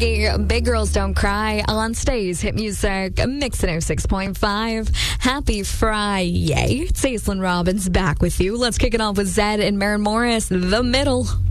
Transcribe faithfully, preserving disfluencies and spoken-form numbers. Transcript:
Big Girls Don't Cry on Stays Hit Music, Mix oh six point five. Happy Friday. It's Aislinn Robbins back with you. Let's kick it off with Zedd and Maren Morris, The Middle.